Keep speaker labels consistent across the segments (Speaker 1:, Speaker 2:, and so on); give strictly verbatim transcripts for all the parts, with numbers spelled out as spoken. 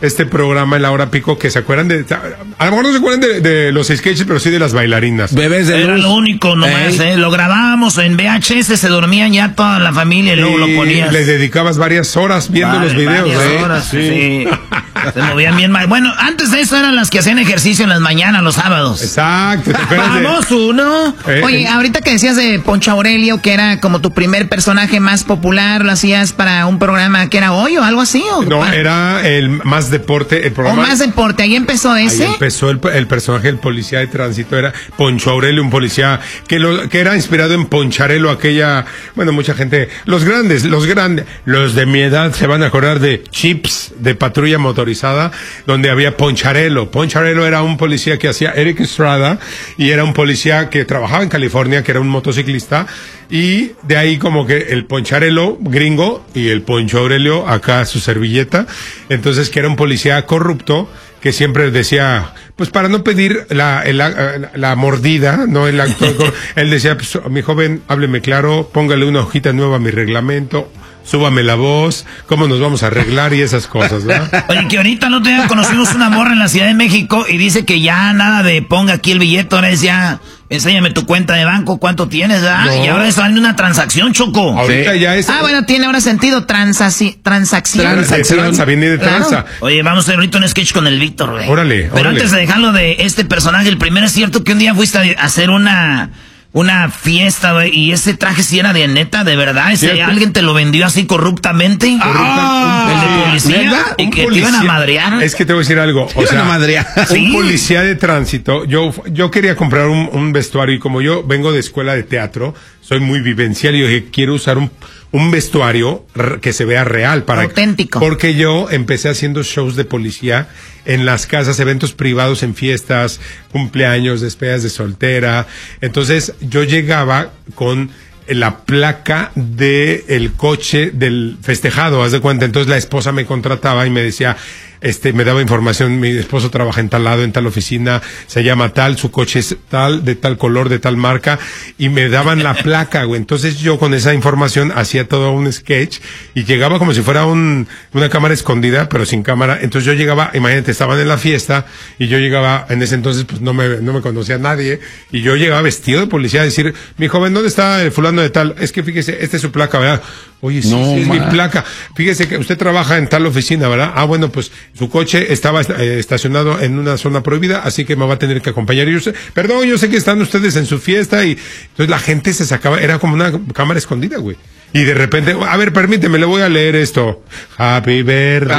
Speaker 1: este programa en la hora pico que se acuerdan de, a lo mejor no se acuerdan de, de los sketches, pero sí de las bailarinas.
Speaker 2: Bebés de
Speaker 3: Era
Speaker 2: luz.
Speaker 3: lo único nomás, ¿eh? Lo grabábamos en V H S, se dormían ya toda la familia y luego lo ponías.
Speaker 1: Le dedicabas varias horas viendo
Speaker 3: Vale,
Speaker 1: los videos,
Speaker 3: varias
Speaker 1: ¿eh?
Speaker 3: horas, sí. sí. Se movían bien mal. Bueno, antes de eso eran las que hacían ejercicio en las mañanas, los sábados.
Speaker 1: Exacto. ¿Te acuerdas de-
Speaker 3: Vamos, uno.
Speaker 1: Eh,
Speaker 4: Oye,
Speaker 1: eh,
Speaker 4: ahorita que decías de Poncho Aurelio, que era como tu primer personaje más popular, ¿lo hacías para un programa que era Hoy o algo así? ¿O
Speaker 1: No,
Speaker 4: para-
Speaker 1: era el más deporte, el
Speaker 4: o
Speaker 1: programa.
Speaker 4: más deporte, ahí empezó
Speaker 1: Ahí
Speaker 4: ese.
Speaker 1: empezó el, el personaje del policía de tránsito, era Poncho Aurelio, un policía que lo, que era inspirado en Poncharelo, aquella, bueno, mucha gente, los grandes, los grandes, los de mi edad se van a acordar de Chips, de Patrulla Motorizada, donde había Poncharelo. Poncharelo era un policía que hacía Eric Estrada y era un policía que trabajaba en California, que era un motociclista, y de ahí como que el Poncharelo gringo y el Poncho Aurelio acá su servilleta, entonces que era un policía corrupto que siempre decía, pues para no pedir la, la, la mordida, no el acto, él decía, pues, mi joven, hábleme claro, póngale una hojita nueva a mi reglamento, súbame la voz, cómo nos vamos a arreglar y esas cosas, ¿verdad?
Speaker 3: Oye, que ahorita no te conocimos una morra en la Ciudad de México y dice que ya nada de ponga aquí el billete, ahora es ya, enséñame tu cuenta de banco, cuánto tienes, ¿verdad?
Speaker 1: No.
Speaker 3: Y ahora es una transacción, Choco.
Speaker 1: Ahorita
Speaker 2: Sí.
Speaker 1: ya es...
Speaker 4: Ah, bueno, tiene ahora sentido transaci- transacción.
Speaker 1: de tranza, viene de
Speaker 4: Claro.
Speaker 1: tranza.
Speaker 3: Oye, vamos a hacer ahorita un sketch con el Víctor, güey.
Speaker 1: Órale,
Speaker 3: Pero
Speaker 1: órale.
Speaker 3: antes de dejarlo de este personaje, el primero es cierto que un día fuiste a hacer una... Una fiesta, güey, y ese traje sí era de neta, de verdad. Ese,
Speaker 1: Fíjate.
Speaker 3: ¿alguien te lo vendió así corruptamente?
Speaker 1: Ah,
Speaker 3: el de policía.
Speaker 1: ¿neta?
Speaker 3: Y
Speaker 1: Un
Speaker 3: que te iban a
Speaker 1: policía-
Speaker 3: madrear.
Speaker 1: Es que te voy a decir algo. O
Speaker 2: Iban
Speaker 1: sea,
Speaker 2: a madrear.
Speaker 3: Sí.
Speaker 1: un policía de tránsito. Yo, yo quería comprar un, un vestuario y como yo vengo de escuela de teatro, soy muy vivencial y yo dije, quiero usar un, un vestuario r- que se vea real. Para,
Speaker 4: Auténtico.
Speaker 1: Porque yo empecé haciendo shows de policía en las casas, eventos privados en fiestas, cumpleaños, despedidas de soltera. Entonces yo llegaba con la placa de el coche del festejado, haz de cuenta. Entonces la esposa me contrataba y me decía, este, me daba información, mi esposo trabaja en tal lado, en tal oficina, se llama tal, su coche es tal, de tal color, de tal marca, y me daban la placa, güey. Entonces yo con esa información hacía todo un sketch y llegaba como si fuera un, una cámara escondida, pero sin cámara. Entonces yo llegaba, imagínate, estaban en la fiesta y yo llegaba, en ese entonces pues no me, no me conocía nadie, y yo llegaba vestido de policía a decir, mi joven, ¿dónde está el fulano de tal? Es que fíjese, esta es su placa, ¿verdad? Oye, sí,
Speaker 2: No,
Speaker 1: sí, es mi
Speaker 2: ma.
Speaker 1: placa. Fíjese que usted trabaja en tal oficina, ¿verdad? Ah, bueno, pues su coche estaba eh, estacionado en una zona prohibida, así que me va a tener que acompañar. Y yo sé, perdón, yo sé que están ustedes en su fiesta, y entonces la gente se sacaba, era como una cámara escondida, güey. Y de repente, a ver, permíteme, le voy a leer esto. Happy birthday.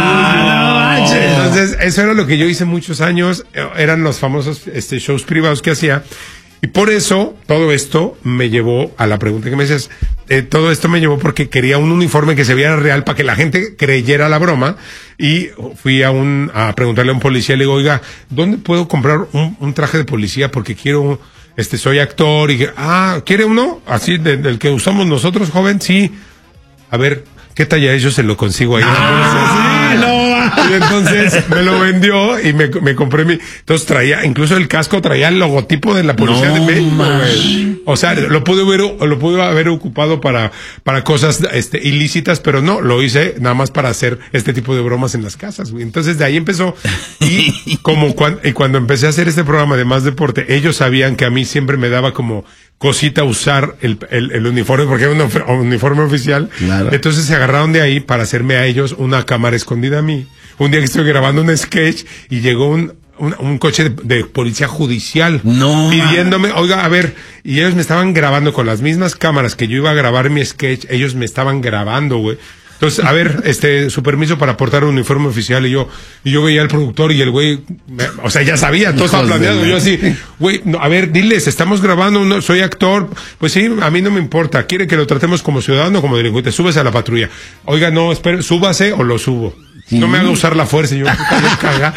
Speaker 3: Ah, no manches.
Speaker 1: Entonces, eso era lo que yo hice muchos años, eh, eran los famosos este, shows privados que hacía. Y por eso, todo esto me llevó a la pregunta que me decías. Eh, todo esto me llevó porque quería un uniforme que se viera real para que la gente creyera la broma. Y fui a un, a preguntarle a un policía, le digo, oiga, ¿dónde puedo comprar un, un traje de policía? Porque quiero, este, soy actor y, que- ah, ¿quiere uno? Así, de- del que usamos nosotros, joven, sí. A ver, ¿qué talla es? Yo se lo consigo ahí.
Speaker 2: Ah, no.
Speaker 1: Y entonces me lo vendió y me, me compré mi... Entonces traía, incluso el casco traía el logotipo de la policía
Speaker 2: No,
Speaker 1: de México,
Speaker 2: man.
Speaker 1: güey. O sea, lo pude haber, lo pude haber ocupado para, para cosas, este, ilícitas, pero no, lo hice nada más para hacer este tipo de bromas en las casas, güey. Entonces de ahí empezó. Y como cuando, y cuando empecé a hacer este programa de Más Deporte, ellos sabían que a mí siempre me daba como cosita usar el, el, el uniforme, porque era un of- uniforme oficial.
Speaker 2: Claro.
Speaker 1: Entonces se agarraron de ahí para hacerme a ellos una cámara escondida a mí. Un día que estoy grabando un sketch y llegó un, un, un coche de, de policía judicial
Speaker 2: No,
Speaker 1: pidiéndome, oiga, a ver, y ellos me estaban grabando con las mismas cámaras que yo iba a grabar mi sketch, ellos me estaban grabando, güey. Entonces, a ver, este, su permiso para portar un uniforme oficial, y yo, y yo veía al productor y el güey, me- o sea, ya sabía, todo estaba
Speaker 2: Hijos de
Speaker 1: planeado,
Speaker 2: la-
Speaker 1: yo así, güey, no, a ver, diles, estamos grabando, no, soy actor, pues sí, a mí no me importa, quiere que lo tratemos como ciudadano o como delincuente, súbese a la patrulla. Oiga, no, espere, súbase o lo subo. No me haga usar la fuerza, y yo, puta, me caga.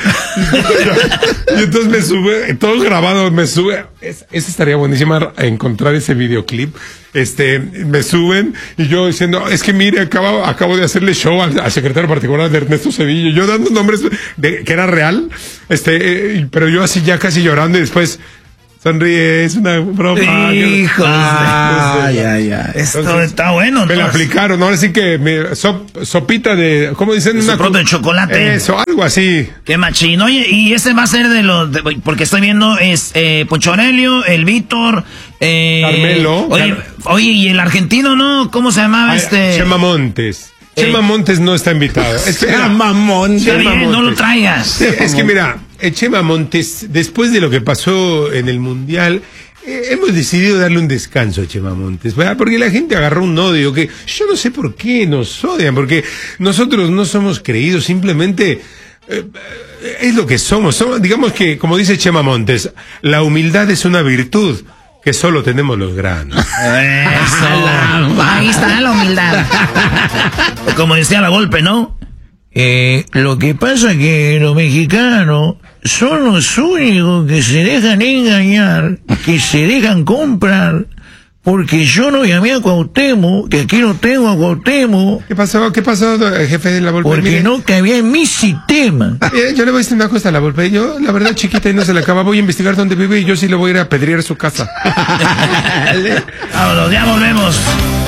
Speaker 1: Y entonces me sube, todo grabado, me sube. Es, esa estaría buenísima, encontrar ese videoclip. Este, me suben y yo diciendo, es que mire, acabo, acabo de hacerle show al, al secretario particular de Ernesto Sevilla. Yo dando nombres de, que era real, este, eh, pero yo así ya casi llorando, y después, sonríe, es una broma.
Speaker 3: Hijos de-
Speaker 1: Ay,
Speaker 3: ay, ay. Esto
Speaker 1: Entonces,
Speaker 3: está bueno,
Speaker 1: me
Speaker 3: ¿no?
Speaker 1: la aplicaron, ahora sí que me, sop- sopita de, ¿cómo dicen?
Speaker 3: De
Speaker 1: Una
Speaker 3: soporte
Speaker 1: co-
Speaker 3: de chocolate.
Speaker 1: Eso, algo así.
Speaker 3: Qué machín. Oye, y ese va a ser de los... de- porque estoy viendo, es eh, Poncho Aurelio, el Víctor... Eh,
Speaker 1: Carmelo.
Speaker 3: Oye,
Speaker 1: Car-
Speaker 3: oye, y el argentino, ¿no? ¿Cómo se llamaba
Speaker 1: Ay,
Speaker 3: este?
Speaker 1: Chema Montes.
Speaker 3: Eh.
Speaker 1: Chema Montes no está invitado. Es que,
Speaker 2: Chema Montes.
Speaker 3: Está
Speaker 1: Chema
Speaker 3: bien, no lo
Speaker 1: Montes.
Speaker 3: traigas.
Speaker 1: Sí, es que mira, eh, Chema Montes, después de lo que pasó en el Mundial, eh, hemos decidido darle un descanso a Chema Montes, ¿verdad? Porque la gente agarró un odio que yo no sé por qué nos odian, porque nosotros no somos creídos, simplemente eh, es lo que somos. somos. Digamos que, como dice Chema Montes, la humildad es una virtud que solo tenemos los grandes.
Speaker 3: Eso.
Speaker 4: Ahí está la humildad.
Speaker 3: Como decía la Golpe, ¿no?
Speaker 5: Eh, lo que pasa es que los mexicanos son los únicos que se dejan engañar, que se dejan comprar, porque yo no llamé a Cuauhtémoc, que aquí no tengo a Cuauhtémoc,
Speaker 1: ¿Qué pasó? ¿Qué pasó, eh, jefe de la Volpe?
Speaker 5: porque
Speaker 1: Mire,
Speaker 5: no cabía en mi sistema.
Speaker 1: eh, yo le voy a decir una cosa a la Volpe. Yo, la verdad, chiquita, y no se la acaba. Voy a investigar dónde vive y yo sí le voy a ir a apedrear su casa.
Speaker 3: Vámonos, ya volvemos.